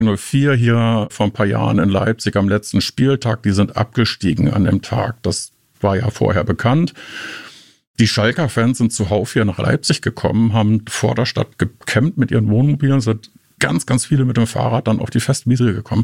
04 hier vor ein paar Jahren in Leipzig am letzten Spieltag, die sind abgestiegen an dem Tag. Das war ja vorher bekannt. Die Schalker Fans sind zuhauf hier nach Leipzig gekommen, haben vor der Stadt gecampt mit ihren Wohnmobilen, sind ganz, ganz viele mit dem Fahrrad dann auf die Festwiese gekommen.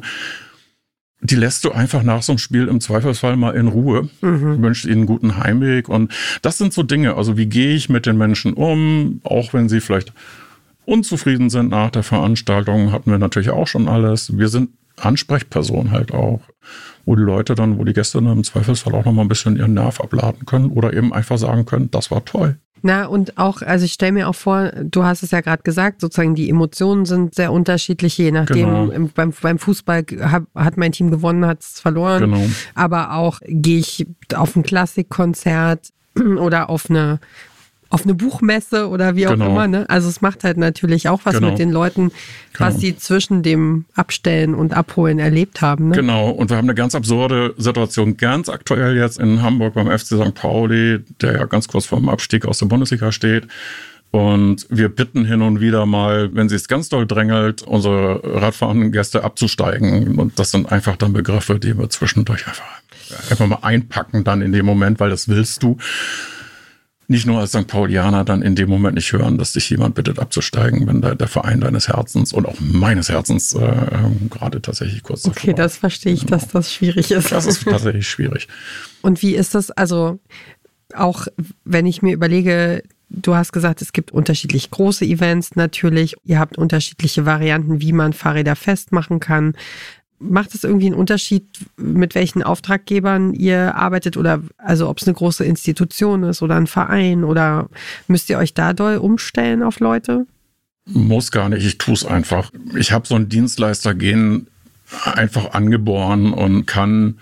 Die lässt du einfach nach so einem Spiel im Zweifelsfall mal in Ruhe. Wünschst ihnen einen guten Heimweg. Und das sind so Dinge. Also wie gehe ich mit den Menschen um, auch wenn sie vielleicht unzufrieden sind nach der Veranstaltung, hatten wir natürlich auch schon alles. Wir sind Ansprechpersonen halt auch, wo die Gäste dann im Zweifelsfall auch noch mal ein bisschen ihren Nerv abladen können oder eben einfach sagen können, das war toll. Na, und auch, also ich stelle mir auch vor, du hast es ja gerade gesagt, sozusagen die Emotionen sind sehr unterschiedlich, je nachdem, genau. Beim Fußball hat mein Team gewonnen, hat es verloren, genau. Aber auch gehe ich auf ein Klassikkonzert oder auf eine Buchmesse oder wie auch immer. Ne? Also es macht halt natürlich auch was mit den Leuten, was sie zwischen dem Abstellen und Abholen erlebt haben. Ne? Genau, und wir haben eine ganz absurde Situation, ganz aktuell jetzt in Hamburg beim FC St. Pauli, der ja ganz kurz vor dem Abstieg aus der Bundesliga steht. Und wir bitten hin und wieder mal, wenn sie es ganz doll drängelt, unsere radfahrenden Gäste abzusteigen. Und das sind einfach dann Begriffe, die wir zwischendurch einfach mal einpacken dann in dem Moment, weil das willst du. Nicht nur als St. Paulianer dann in dem Moment nicht hören, dass dich jemand bittet abzusteigen, wenn der Verein deines Herzens und auch meines Herzens gerade tatsächlich kurz davor. Okay, das verstehe ich, dass das schwierig ist. Das ist tatsächlich schwierig. Und wie ist das, also auch wenn ich mir überlege, du hast gesagt, es gibt unterschiedlich große Events natürlich, ihr habt unterschiedliche Varianten, wie man Fahrräder festmachen kann. Macht es irgendwie einen Unterschied, mit welchen Auftraggebern ihr arbeitet oder also ob es eine große Institution ist oder ein Verein oder müsst ihr euch da doll umstellen auf Leute? Muss gar nicht, ich tue es einfach. Ich habe so ein Dienstleistergen einfach angeboren und kann,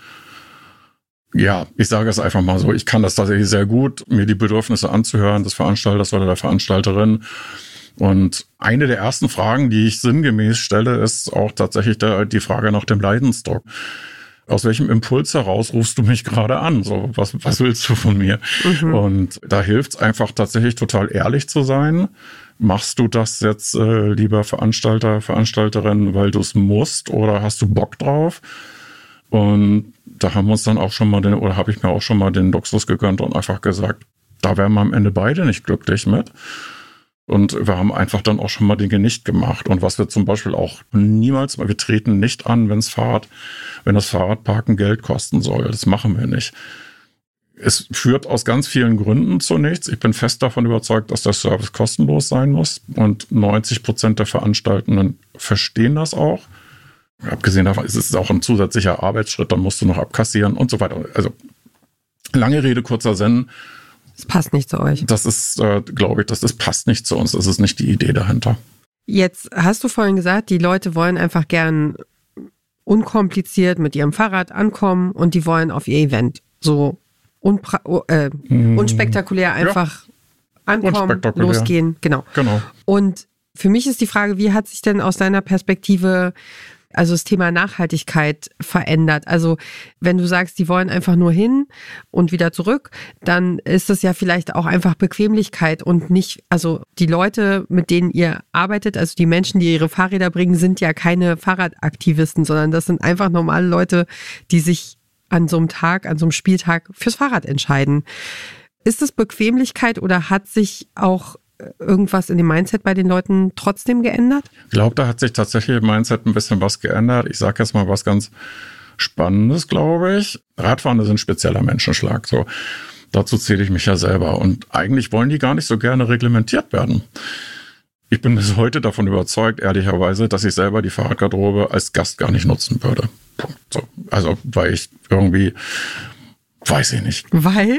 ja, ich sage es einfach mal so, ich kann das tatsächlich sehr gut, mir die Bedürfnisse anzuhören des Veranstalters oder der Veranstalterin. Und eine der ersten Fragen, die ich sinngemäß stelle, ist auch tatsächlich die Frage nach dem Leidensdruck. Aus welchem Impuls heraus rufst du mich gerade an? So, was willst du von mir? Und da hilft es einfach tatsächlich total ehrlich zu sein. Machst du das jetzt, lieber Veranstalter, Veranstalterin, weil du es musst oder hast du Bock drauf? Und da haben wir uns dann auch schon mal habe ich mir auch schon mal den Luxus gegönnt und einfach gesagt, da wären wir am Ende beide nicht glücklich mit. Und wir haben einfach dann auch schon mal Dinge nicht gemacht. Und was wir zum Beispiel auch niemals, wir treten nicht an, wenn das Fahrradparken Geld kosten soll. Das machen wir nicht. Es führt aus ganz vielen Gründen zu nichts. Ich bin fest davon überzeugt, dass der Service kostenlos sein muss. Und 90% der Veranstaltenden verstehen das auch. Abgesehen davon ist es auch ein zusätzlicher Arbeitsschritt, dann musst du noch abkassieren und so weiter. Also lange Rede, kurzer Sinn. Das passt nicht zu euch. Das ist, glaube ich, das passt nicht zu uns. Das ist nicht die Idee dahinter. Jetzt hast du vorhin gesagt, die Leute wollen einfach gern unkompliziert mit ihrem Fahrrad ankommen und die wollen auf ihr Event so unspektakulär einfach ankommen, losgehen. Genau. Und für mich ist die Frage, wie hat sich denn aus deiner Perspektive also das Thema Nachhaltigkeit verändert? Also wenn du sagst, die wollen einfach nur hin und wieder zurück, dann ist das ja vielleicht auch einfach Bequemlichkeit und nicht, also die Leute, mit denen ihr arbeitet, also die Menschen, die ihre Fahrräder bringen, sind ja keine Fahrradaktivisten, sondern das sind einfach normale Leute, die sich an so einem Tag, an so einem Spieltag fürs Fahrrad entscheiden. Ist es Bequemlichkeit oder hat sich auch irgendwas in dem Mindset bei den Leuten trotzdem geändert? Ich glaube, da hat sich tatsächlich im Mindset ein bisschen was geändert. Ich sage jetzt mal was ganz Spannendes, glaube ich. Radfahrende sind ein spezieller Menschenschlag. So, dazu zähle ich mich ja selber. Und eigentlich wollen die gar nicht so gerne reglementiert werden. Ich bin bis heute davon überzeugt, ehrlicherweise, dass ich selber die Fahrradgarderobe als Gast gar nicht nutzen würde. Punkt. So. Also, weil ich irgendwie, weiß ich nicht. Weil?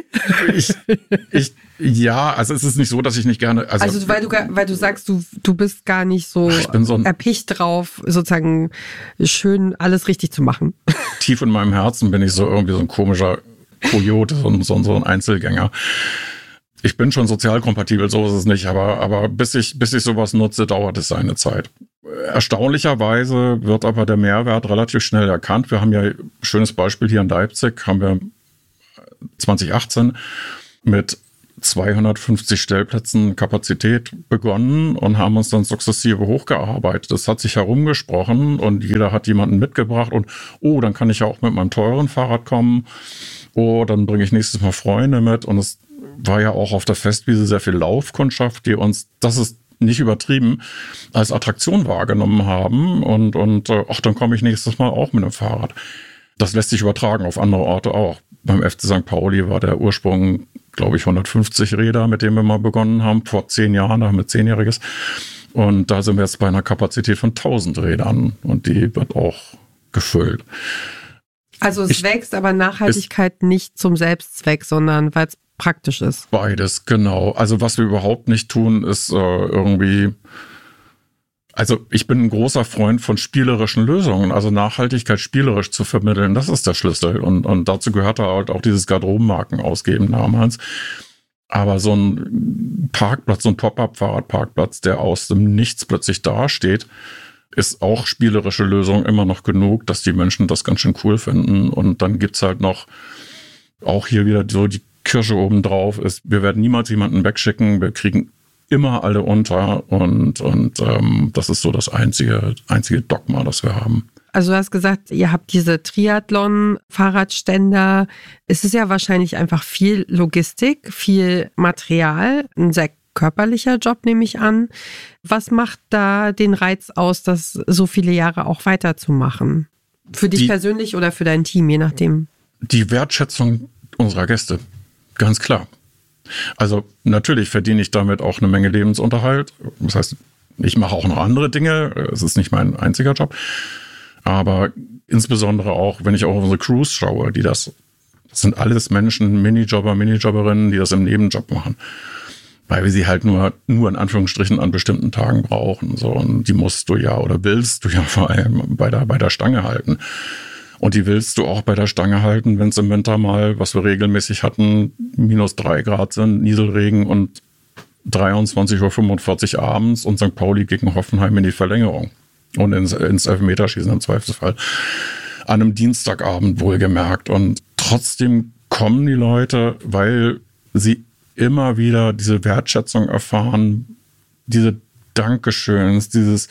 Ja, also es ist nicht so, dass ich nicht gerne... Also weil du sagst, du bist gar nicht so erpicht drauf, sozusagen schön alles richtig zu machen. Tief in meinem Herzen bin ich so irgendwie so ein komischer Kojote, so ein Einzelgänger. Ich bin schon sozial kompatibel, so ist es nicht, aber bis ich sowas nutze, dauert es seine Zeit. Erstaunlicherweise wird aber der Mehrwert relativ schnell erkannt. Wir haben ja ein schönes Beispiel hier in Leipzig, haben wir 2018 mit 250 Stellplätzen Kapazität begonnen und haben uns dann sukzessive hochgearbeitet. Das hat sich herumgesprochen und jeder hat jemanden mitgebracht und dann kann ich ja auch mit meinem teuren Fahrrad kommen. Dann bringe ich nächstes Mal Freunde mit. Und es war ja auch auf der Festwiese sehr viel Laufkundschaft, die uns, das ist nicht übertrieben, als Attraktion wahrgenommen haben. Und dann komme ich nächstes Mal auch mit dem Fahrrad. Das lässt sich übertragen auf andere Orte auch. Beim FC St. Pauli war der Ursprung, glaube ich, 150 Räder, mit denen wir mal begonnen haben, vor 10 Jahren, da haben wir 10-Jähriges. Und da sind wir jetzt bei einer Kapazität von 1000 Rädern und die wird auch gefüllt. Also es wächst, aber Nachhaltigkeit nicht zum Selbstzweck, sondern weil es praktisch ist. Beides, genau. Also was wir überhaupt nicht tun, ist irgendwie... Also ich bin ein großer Freund von spielerischen Lösungen, also Nachhaltigkeit spielerisch zu vermitteln, das ist der Schlüssel. Und dazu gehört halt auch dieses Garderobenmarken ausgeben damals. Aber so ein Parkplatz, so ein Pop-up-Fahrradparkplatz, der aus dem Nichts plötzlich dasteht, ist auch spielerische Lösung immer noch genug, dass die Menschen das ganz schön cool finden. Und dann gibt's halt noch, auch hier wieder so die Kirsche oben drauf ist, wir werden niemals jemanden wegschicken, wir kriegen immer alle unter und das ist so das einzige Dogma, das wir haben. Also du hast gesagt, ihr habt diese Triathlon-Fahrradständer. Es ist ja wahrscheinlich einfach viel Logistik, viel Material, ein sehr körperlicher Job, nehme ich an. Was macht da den Reiz aus, das so viele Jahre auch weiterzumachen? Für dich persönlich oder für dein Team, je nachdem? Die Wertschätzung unserer Gäste, ganz klar. Also natürlich verdiene ich damit auch eine Menge Lebensunterhalt. Das heißt, ich mache auch noch andere Dinge. Es ist nicht mein einziger Job. Aber insbesondere auch, wenn ich auch auf unsere Crews schaue, das sind alles Menschen, Minijobber, Minijobberinnen, die das im Nebenjob machen. Weil wir sie halt nur in Anführungsstrichen an bestimmten Tagen brauchen. So, und die musst du ja oder willst du ja vor allem bei der Stange halten. Und die willst du auch bei der Stange halten, wenn es im Winter mal, was wir regelmäßig hatten, -3 Grad sind, Nieselregen und 23:45 Uhr abends und St. Pauli gegen Hoffenheim in die Verlängerung. Und ins Elfmeterschießen im Zweifelsfall. An einem Dienstagabend wohlgemerkt. Und trotzdem kommen die Leute, weil sie immer wieder diese Wertschätzung erfahren, diese Dankeschöns, dieses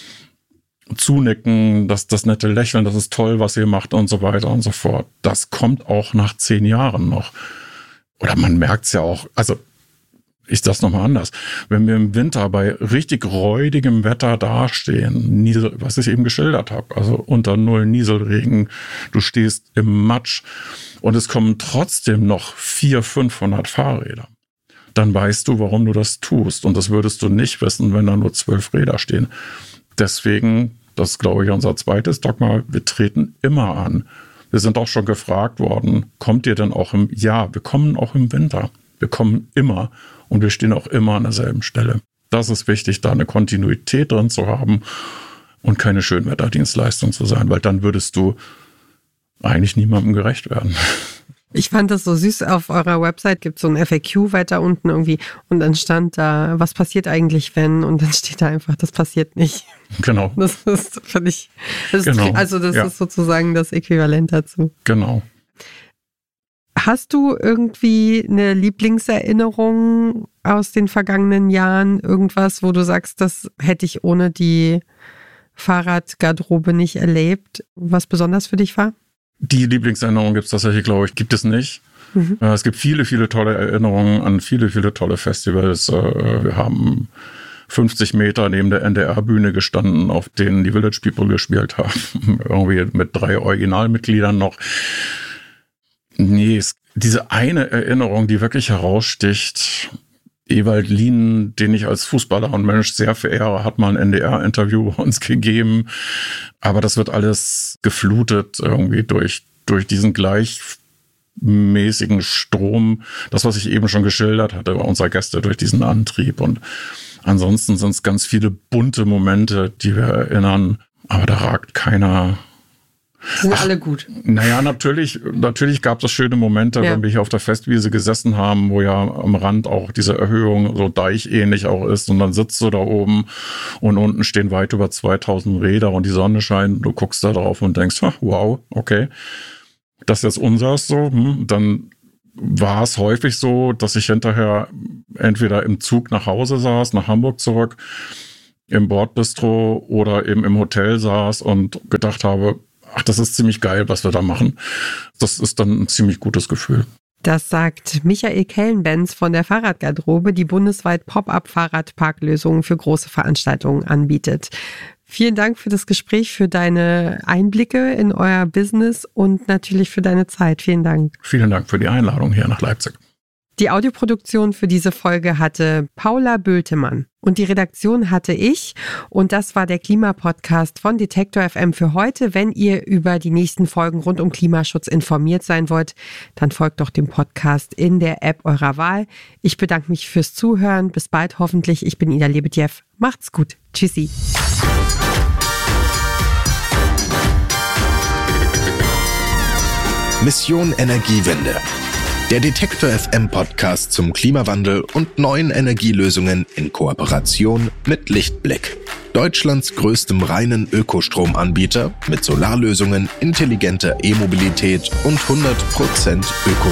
Zunicken, das nette Lächeln, das ist toll, was ihr macht und so weiter und so fort. Das kommt auch nach 10 Jahren noch. Oder man merkt es ja auch, also ich sag's nochmal anders, wenn wir im Winter bei richtig räudigem Wetter dastehen, was ich eben geschildert habe, also unter 0 Nieselregen, du stehst im Matsch und es kommen trotzdem noch 400-500 Fahrräder, dann weißt du, warum du das tust. Und das würdest du nicht wissen, wenn da nur 12 Räder stehen. Deswegen, das ist, glaube ich, unser zweites Dogma, wir treten immer an. Wir sind auch schon gefragt worden, kommt ihr denn auch wir kommen auch im Winter. Wir kommen immer und wir stehen auch immer an derselben Stelle. Das ist wichtig, da eine Kontinuität drin zu haben und keine Schönwetterdienstleistung zu sein, weil dann würdest du eigentlich niemandem gerecht werden. Ich fand das so süß, auf eurer Website gibt es so ein FAQ weiter unten irgendwie und dann stand da, was passiert eigentlich, wenn, und dann steht da einfach, das passiert nicht. Genau. Das ist, finde ich, das genau. ist sozusagen das Äquivalent dazu. Genau. Hast du irgendwie eine Lieblingserinnerung aus den vergangenen Jahren? Irgendwas, wo du sagst, das hätte ich ohne die Fahrradgarderobe nicht erlebt, was besonders für dich war? Die Lieblingserinnerung gibt es tatsächlich, glaube ich, gibt es nicht. Mhm. Es gibt viele, viele tolle Erinnerungen an viele, viele tolle Festivals. Wir haben 50 Meter neben der NDR-Bühne gestanden, auf denen die Village People gespielt haben. Irgendwie mit 3 Originalmitgliedern noch. Nee, diese eine Erinnerung, die wirklich heraussticht, Ewald Lien, den ich als Fußballer und Mensch sehr verehre, hat mal ein NDR-Interview bei uns gegeben. Aber das wird alles geflutet irgendwie durch diesen gleichmäßigen Strom. Das, was ich eben schon geschildert hatte, bei unserer Gäste, durch diesen Antrieb. Und ansonsten sind es ganz viele bunte Momente, die wir erinnern. Aber da ragt keiner. Sind alle gut. Naja, natürlich gab es schöne Momente, wenn wir hier auf der Festwiese gesessen haben, wo ja am Rand auch diese Erhöhung so deichähnlich auch ist und dann sitzt du da oben und unten stehen weit über 2000 Räder und die Sonne scheint, du guckst da drauf und denkst, wow, okay, das ist jetzt unseres so, dann war es häufig so, dass ich hinterher entweder im Zug nach Hause saß, nach Hamburg zurück, im Bordbistro oder eben im Hotel saß und gedacht habe, ach, das ist ziemlich geil, was wir da machen. Das ist dann ein ziemlich gutes Gefühl. Das sagt Michael Kellenbenz von der Fahrradgarderobe, die bundesweit Pop-up-Fahrradparklösungen für große Veranstaltungen anbietet. Vielen Dank für das Gespräch, für deine Einblicke in euer Business und natürlich für deine Zeit. Vielen Dank. Vielen Dank für die Einladung hier nach Leipzig. Die Audioproduktion für diese Folge hatte Paula Bültemann und die Redaktion hatte ich. Und das war der Klimapodcast von Detektor FM für heute. Wenn ihr über die nächsten Folgen rund um Klimaschutz informiert sein wollt, dann folgt doch dem Podcast in der App eurer Wahl. Ich bedanke mich fürs Zuhören. Bis bald hoffentlich. Ich bin Ida Lebedjew. Macht's gut. Tschüssi. Mission Energiewende. Der Detektor FM Podcast zum Klimawandel und neuen Energielösungen in Kooperation mit Lichtblick. Deutschlands größtem reinen Ökostromanbieter mit Solarlösungen, intelligenter E-Mobilität und 100% Ökostrom.